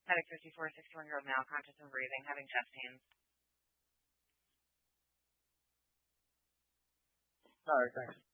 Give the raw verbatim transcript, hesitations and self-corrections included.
Medic fifty-four, sixty-one-year-old male, conscious and breathing, having chest pains. All right, thanks.